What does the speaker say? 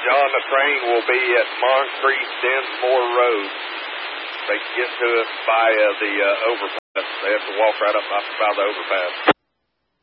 John, the train will be at Moncrief Dinsmore Road. They can get to us by the overpass. They have to walk right up by the overpass.